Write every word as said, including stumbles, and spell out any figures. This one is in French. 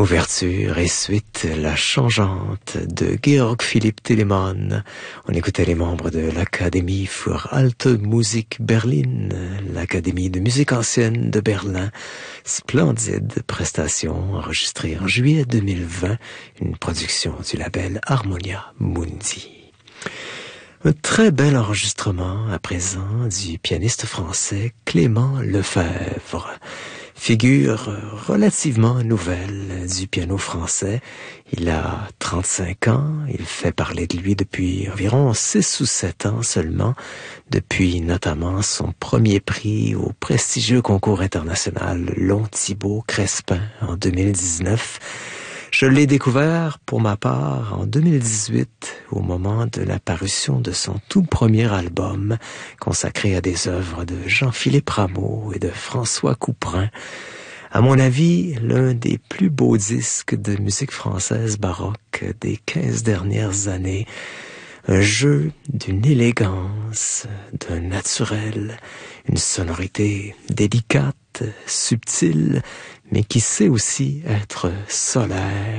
Ouverture et suite, La Changeante de Georg Philipp Telemann. On écoutait les membres de l'Académie für Alte Musik Berlin, l'Académie de musique ancienne de Berlin. Splendide prestation enregistrée en juillet deux mille vingt, une production du label Harmonia Mundi. Un très bel enregistrement à présent du pianiste français Clément Lefebvre. Figure relativement nouvelle du piano français. Il a trente-cinq ans, il fait parler de lui depuis environ six ou sept ans seulement, depuis notamment son premier prix au prestigieux concours international Long Thibaut Crespin en deux mille dix-neuf. Je l'ai découvert pour ma part en deux mille dix-huit, au moment de la parution de son tout premier album, consacré à des œuvres de Jean-Philippe Rameau et de François Couperin. À mon avis, l'un des plus beaux disques de musique française baroque des quinze dernières années. Un jeu d'une élégance, d'un naturel, une sonorité délicate, subtile, mais qui sait aussi être solaire.